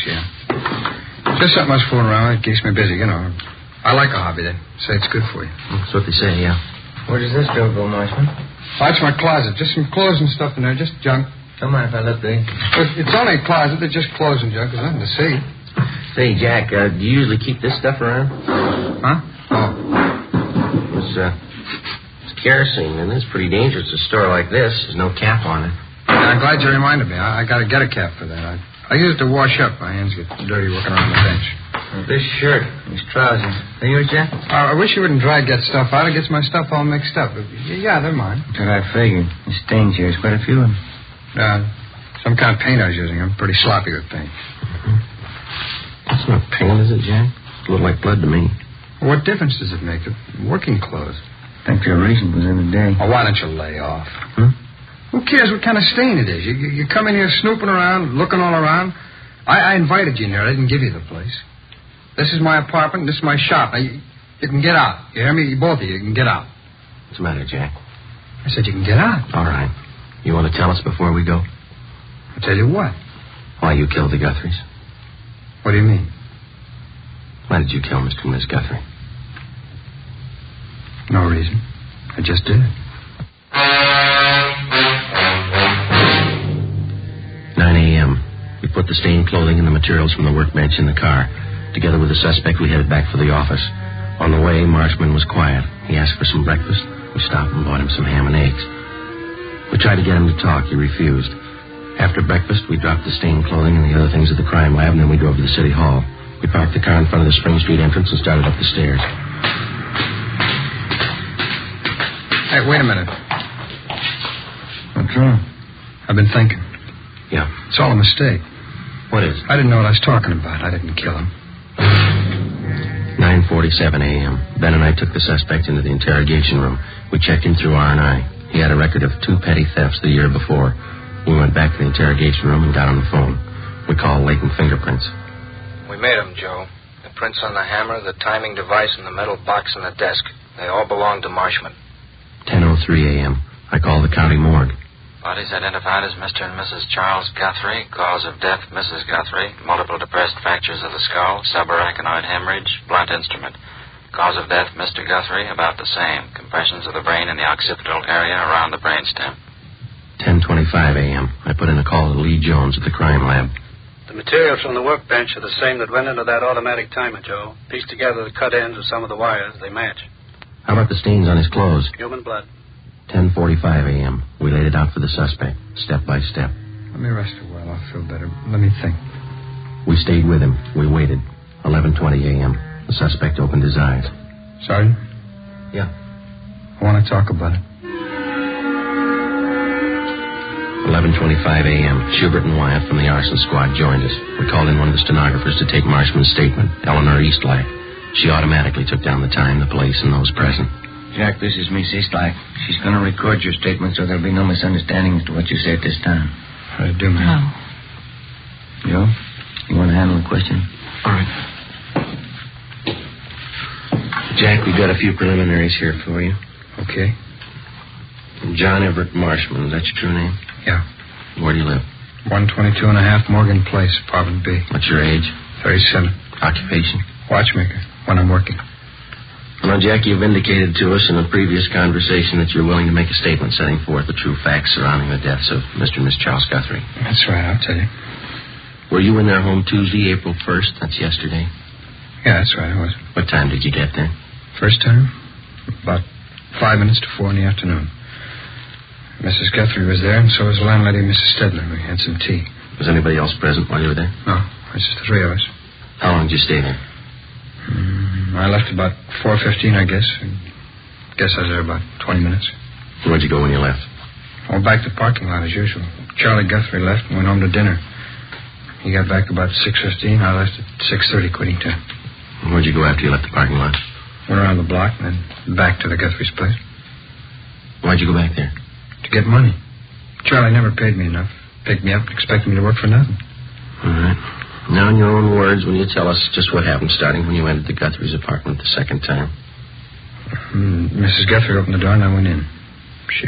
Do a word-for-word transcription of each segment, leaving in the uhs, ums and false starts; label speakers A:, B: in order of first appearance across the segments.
A: yeah. Just something I was fooling around with. It keeps me busy, you know. I like a hobby. They say it's good for you.
B: That's what they say, yeah.
C: Where does this door go, Marshman?
A: That's my closet. Just some clothes and stuff in there. Just junk.
C: Don't mind if I look, Big.
A: It's only a closet. They're just clothes and junk. There's nothing to see.
B: Say, Jack, uh, do you usually keep this stuff around?
A: Huh? Oh.
B: It's, uh, it's kerosene, and it's pretty dangerous. A store like this, there's no cap on it.
A: Yeah, I'm glad you reminded me. I, I got to get a cap for that. I, I use it to wash up. My hands get dirty working around the bench.
C: Well, this shirt, these trousers, are yours, Jack?
A: Uh, I wish you wouldn't drag that stuff out. It gets my stuff all mixed up. Yeah, they're mine.
C: That's what I figured. The stains here is quite a few of them.
A: Uh, some kind of paint I was using. I'm pretty sloppy with paint.
B: Mm-hmm. That's not paint, is it, Jack? It looked like blood to me.
A: Well, what difference does it make? They're working clothes.
C: I think your reason was in the day.
A: Oh, why don't you lay off?
B: Hmm?
A: Who cares what kind of stain it is? You, you, you come in here snooping around, looking all around. I, I invited you in here. I didn't give you the place. This is my apartment. This is my shop. Now, you, you can get out. You hear me? You, both of you, you can get out.
B: What's the matter, Jack?
A: I said you can get out.
B: All right. You want to tell us before we go?
A: I'll tell you what.
B: Why you killed the Guthries.
A: What do you mean?
B: Why did you kill Mister and Miss Guthrie?
A: No reason. I just did.
B: nine a.m. We put the stained clothing and the materials from the workbench in the car. Together with the suspect, we headed back for the office. On the way, Marshman was quiet. He asked for some breakfast. We stopped and bought him some ham and eggs. We tried to get him to talk. He refused. After breakfast, we dropped the stained clothing and the other things at the crime lab, and then we drove to the city hall. We parked the car in front of the Spring Street entrance and started up the stairs.
A: Hey, wait a minute.
C: What's wrong?
A: I've been thinking.
B: Yeah.
A: It's all a mistake.
B: What is it?
A: I didn't know what I was talking about. I didn't kill him.
B: nine forty-seven a.m. Ben and I took the suspect into the interrogation room. We checked him through R and I. He had a record of two petty thefts the year before. We went back to the interrogation room and got on the phone. We called latent fingerprints.
D: We made them, Joe. The prints on the hammer, the timing device, and the metal box on the desk. They all belong to Marshman.
B: ten oh three a.m. I called the county morgue.
E: Bodies identified as Mister and Missus Charles Guthrie. Cause of death, Missus Guthrie. Multiple depressed fractures of the skull. Subarachnoid hemorrhage. Blunt instrument. Cause of death, Mister Guthrie, about the same. Compressions of the brain in the occipital area around the brainstem.
B: ten twenty-five a.m. I put in a call to Lee Jones at the crime lab.
F: The materials from the workbench are the same that went into that automatic timer, Joe. Piece together the cut ends of some of the wires. They match.
B: How about the stains on his clothes?
F: Human blood.
B: ten forty-five a.m. We laid it out for the suspect, step by step.
A: Let me rest a while. I'll feel better. Let me think.
B: We stayed with him. We waited. eleven twenty a.m. The suspect opened his eyes.
A: Sergeant?
B: Yeah?
A: I want to talk about it.
B: eleven twenty-five a.m. Schubert and Wyatt from the arson squad joined us. We called in one of the stenographers to take Marshman's statement, Eleanor Eastlack. She automatically took down the time, the place, and those present.
C: Jack, this is Miss Eastlack. She's going to record your statement so there'll be no misunderstanding as to what you say at this time.
A: How do you do, man?
C: Joe, you want to handle the question?
B: All right. Jack, we've got a few preliminaries here for you.
A: Okay.
B: John Everett Marshman, is that your true name?
A: Yeah.
B: Where do you live?
A: one twenty-two and a half Morgan Place, apartment B.
B: What's your age?
A: thirty-seven.
B: Occupation?
A: Watchmaker, when I'm working.
B: Well, Jack, you've indicated to us in a previous conversation that you're willing to make a statement setting forth the true facts surrounding the deaths of Mister and Miss Charles Guthrie.
A: That's right, I'll tell you.
B: Were you in their home Tuesday, April first? That's yesterday.
A: Yeah, that's right, I was.
B: What time did you get there?
A: First time? About five minutes to four in the afternoon. Missus Guthrie was there, and so was the landlady, Missus Stedler. We had some tea.
B: Was anybody else present while you were there?
A: No, it's just the three of us.
B: How long did you stay there?
A: Mm, I left about four fifteen, I guess. I guess I was there about twenty minutes.
B: Where'd you go when you left?
A: I went back to the parking lot as usual. Charlie Guthrie left and went home to dinner. He got back about six fifteen. I left at six thirty, quitting time.
B: Where'd you go after you left the parking lot?
A: Went around the block and then back to the Guthrie's place.
B: Why'd you go back there?
A: To get money. Charlie never paid me enough. Picked me up and expected me to work for nothing.
B: All right. Now, in your own words, will you tell us just what happened starting when you entered the Guthrie's apartment the second time?
A: Mm, Missus Guthrie opened the door and I went in. She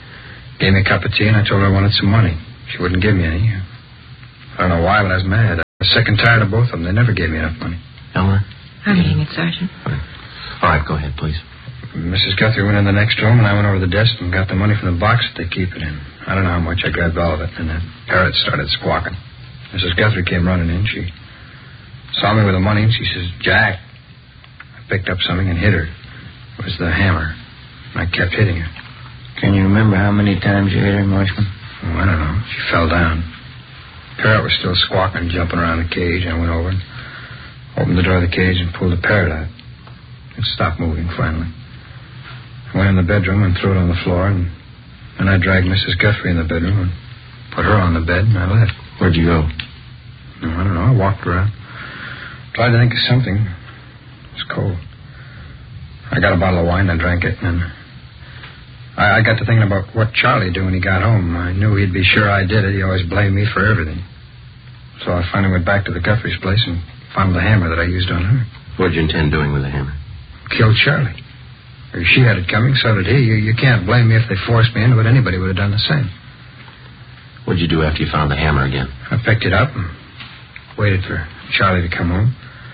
A: gave me a cup of tea and I told her I wanted some money. She wouldn't give me any. I don't know why, but I was mad. was sick and tired of both of them. They never gave me enough money.
B: Eleanor?
G: I'm reading it, Sergeant.
B: Fine. All right, go ahead, please.
A: Missus Guthrie went in the next room, and I went over to the desk and got the money from the box that they keep it in. I don't know how much. I grabbed all of it, and the parrot started squawking. Missus Guthrie came running in. She saw me with the money, and she says, Jack. I picked up something and hit her. It was the hammer, and I kept hitting her.
C: Can you remember how many times you hit her, Marshman?
A: Oh, I don't know. She fell down. The parrot was still squawking, jumping around the cage. I went over and opened the door of the cage and pulled the parrot out. It stopped moving finally. I went in the bedroom and threw it on the floor, and then I dragged Missus Guthrie in the bedroom and put her on the bed, and I left.
B: Where'd you go?
A: No, I don't know. I walked around. Tried to think of something. It was cold. I got a bottle of wine and I drank it, and then I, I got to thinking about what Charlie'd do when he got home. I knew he'd be sure I did it. He always blamed me for everything. So I finally went back to the Guthrie's place and found the hammer that I used on her.
B: What'd you intend doing with the hammer?
A: Killed Charlie. If she had it coming, so did he. You, you can't blame me if they forced me into it. Anybody would have done the same.
B: What'd you do after you found the hammer again?
A: I picked it up and waited for Charlie to come home.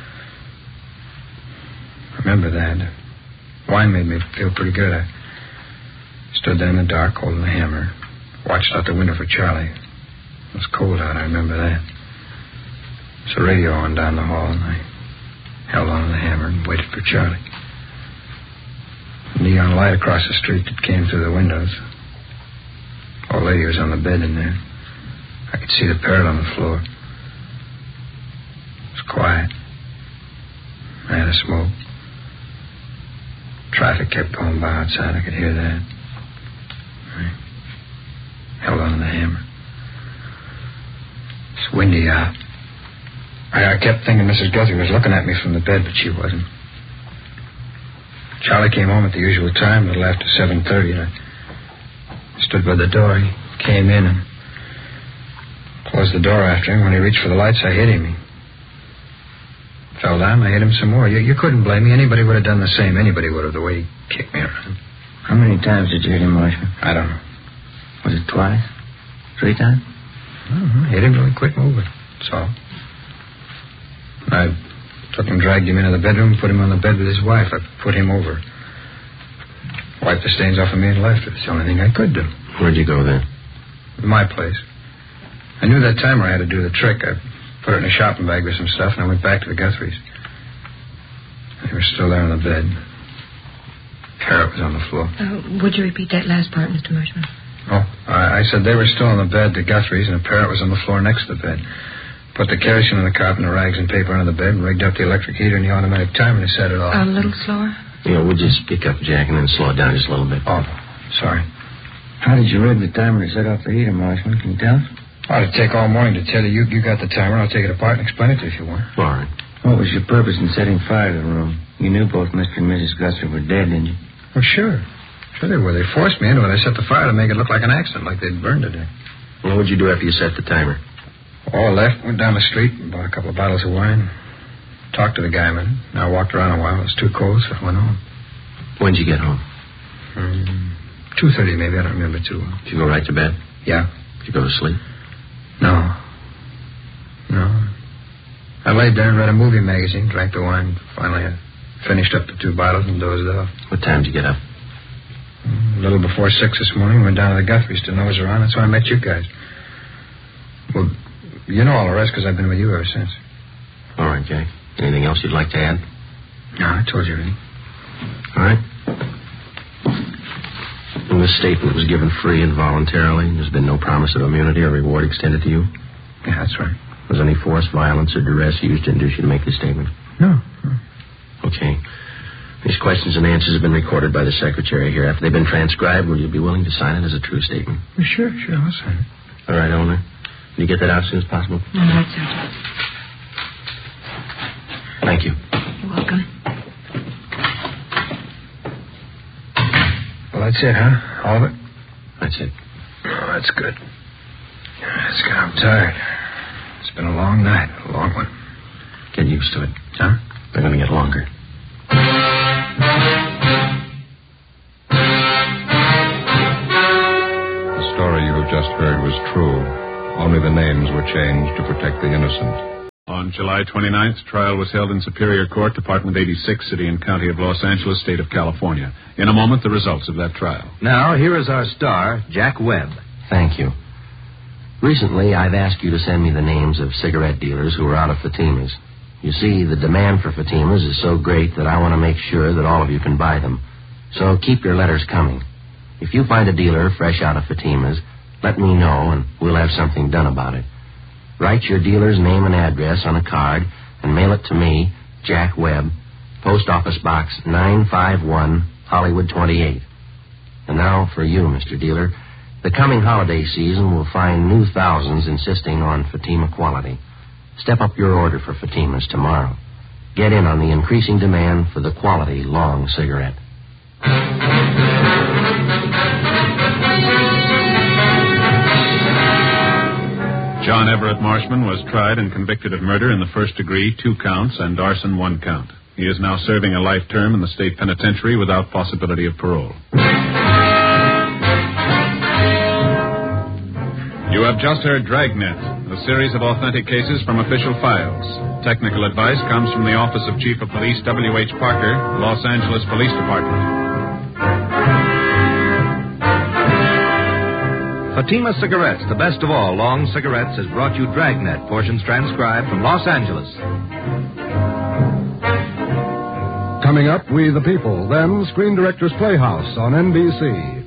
A: I remember that. Wine made me feel pretty good. I stood there in the dark holding the hammer, watched out the window for Charlie. It was cold out, I remember that. There's a radio on down the hall, and I held on to the hammer and waited for Charlie. A neon light across the street that came through the windows. Old lady was on the bed in there. I could see the parrot on the floor. It was quiet. I had a smoke. Traffic kept going by outside. I could hear that. I held on to the hammer. It's windy out. I, I kept thinking Missus Guthrie was looking at me from the bed, but she wasn't. Charlie came home at the usual time, a little after seven thirty, and I stood by the door. He came in and closed the door after him. When he reached for the lights, I hit him. He fell down. I hit him some more. You, you couldn't blame me. Anybody would have done the same. Anybody would have, the way he kicked me around.
C: How many times did you hit him, Marshman?
A: I don't know.
C: Was it twice? Three times?
A: I don't know. Hit him till he quit moving. That's all. I took him, dragged him into the bedroom, put him on the bed with his wife. I put him over. Wiped the stains off of me and left. It was the only thing I could do.
B: Where'd you go then?
A: My place. I knew that timer I had to do the trick. I put it in a shopping bag with some stuff, and I went back to the Guthries. They were still there on the bed. Parrot was on the floor.
G: Uh, would you repeat that last part, Mister Marshman?
A: Oh, I, I said they were still on the bed, the Guthries, and the parrot was on the floor next to the bed. Put the kerosene in the carpet and the rags and paper under the bed and rigged up the electric heater and the automatic timer and set it off.
G: A little slower?
B: You know, would you speak up, Jack, and then slow it down just a little bit?
A: Oh, sorry.
C: How did you rig the timer to set off the heater, Marshman? Can you tell us?
A: Oh, it'd take all morning to tell you. You, you got the timer. I'll take it apart and explain it to you if you want.
B: All right.
C: What was your purpose in setting fire to the room? You knew both Mister and Missus Guthrie were dead, didn't you?
A: Well, sure. Sure they were. They forced me into it. I set the fire to make it look like an accident, like they'd burned it.
B: Well, what'd you do after you set the timer?
A: Oh, I left, went down the street, bought a couple of bottles of wine, talked to the guy a minute. I walked around a while. It was too cold, so I went home.
B: When'd you get home?
A: Um, two thirty, maybe. I don't remember too well.
B: Did you go right to bed?
A: Yeah.
B: Did you go to sleep?
A: No. No. I laid there and read a movie magazine, drank the wine. Finally, I finished up the two bottles and dozed off.
B: What time did you get up?
A: A little before six this morning, went down to the Guthries to nose around. That's when I met you guys. Well, you know all the rest because I've been with you ever since.
B: All right, Jack. Anything else you'd like to add?
A: No, I told you everything.
B: All right. And this statement was given free and voluntarily. There's been no promise of immunity or reward extended to you?
A: Yeah, that's right.
B: Was any force, violence, or duress used to induce you to make this statement?
A: No. no.
B: Okay. These questions and answers have been recorded by the secretary here. After they've been transcribed, will you be willing to sign it as a true statement?
A: Well, sure, sure, I'll sign it.
B: All right, Eleanor. Can you get that out as soon as possible?
G: All right, Sergeant.
B: Thank you.
G: You're welcome.
A: Well, that's it, huh? All of it?
B: That's it.
A: Oh, that's good. That's good. I'm tired. It's been a long night, a long one.
B: Get used to it.
A: Huh?
B: They're going to get longer.
H: The story you have just heard was true. Only the names were changed to protect the innocent. On July twenty-ninth, trial was held in Superior Court, Department eighty-six, City and County of Los Angeles, State of California. In a moment, the results of that trial.
I: Now, here is our star, Jack Webb.
B: Thank you. Recently, I've asked you to send me the names of cigarette dealers who are out of Fatima's. You see, the demand for Fatima's is so great that I want to make sure that all of you can buy them. So keep your letters coming. If you find a dealer fresh out of Fatima's, let me know and we'll have something done about it. Write your dealer's name and address on a card and mail it to me, Jack Webb, Post Office Box nine five one, Hollywood twenty-eight. And now for you, Mister Dealer. The coming holiday season will find new thousands insisting on Fatima quality. Step up your order for Fatima's tomorrow. Get in on the increasing demand for the quality long cigarette.
H: John Everett Marshman was tried and convicted of murder in the first degree, two counts, and arson, one count. He is now serving a life term in the state penitentiary without possibility of parole. You have just heard Dragnet, a series of authentic cases from official files. Technical advice comes from the Office of Chief of Police W H Parker, Los Angeles Police Department.
I: Fatima Cigarettes, the best of all long cigarettes, has brought you Dragnet, portions transcribed from Los Angeles.
J: Coming up, We the People, then Screen Directors Playhouse on N B C.